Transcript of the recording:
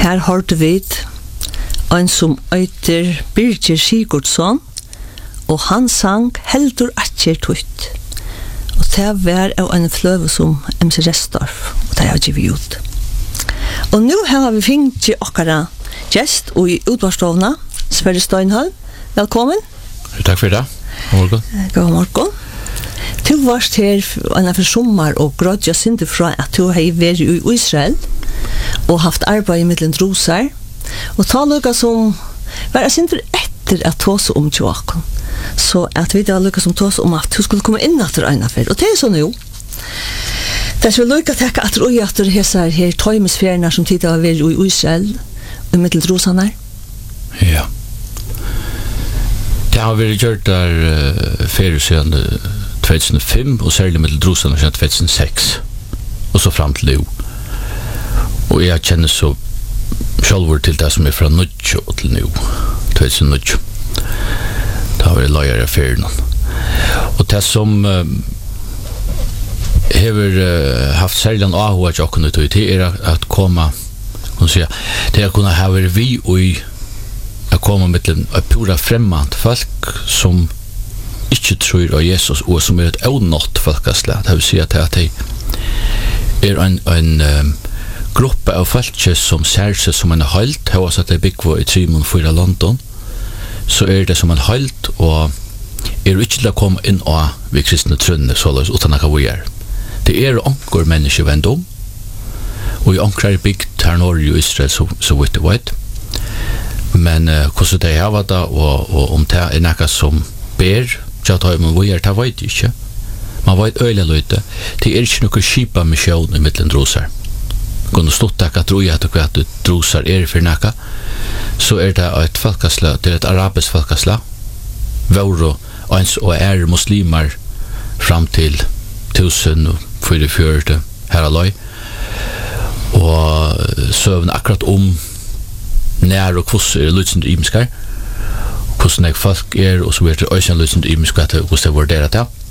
Her hørte vi en som øyter Birger Sigurdsson, og han sang Heldur Atjer Tutt. Og det var av en fløve som MC Restorff, og det har vi givet ut. Og nå har vi finnet okkara gjest i utvarstovna, Sverre Steinholm. Velkommen. Takk for det. God morgen. God morgen. Du varst her for sommar og grådja sindi fra at du har vært i Israel og haft arbeid i middelen drosar. Og ta lukka som var sindi etter at tåse om tjoakon. Så at vi da lukka som tåse om at du skulle komme inn etter øyne for. Og det er sånn jo. Det er så lukka tekka at roi etter hesar her tøymesferierna som tid har vært i Israel i middelen drosarna. Ja. Det har vært gjort der ferie siden 2005 og særlig med drosarna siden 2006 og så fram til nå. Og jeg kjenner så sjálfur til det som fra nødjo til nå 2009. Det har vært løyere ferien. Og det som hever haft særlig en avhåg til åkken ut til at komme til å kunne ha vært vi og komme med en pura fremmant folk som ikke tror av Jesus og som et ånått folkeslag. Det vil si at det en gruppe av folk som ser seg som en halt, hva at det bygger i 3-4 London, så det som en halt og ikke til å komme inn av vi kristne trønne således utan hva vi gjør. Det anker mennesker vendt om, og i anker bygd her Norge og Israel så vidt det vet. Men hvordan det har vært da, og om det noe som ber, så tar man hva gjør, det vet ikke. Man vet øyelig løyte. Det ikke noe skipa misjon i middelen drosar. Kunne stått takk at roi at hva drosar for noe, så det et folkeslag, det et arabisk folkeslag, våre og muslimer fram til 1044 her aløy. Og søvn akkurat om nær og hvordan lydsende imiskar, hvordan folk og så det øyne lydsende imiskar til hvordan det vurderer det.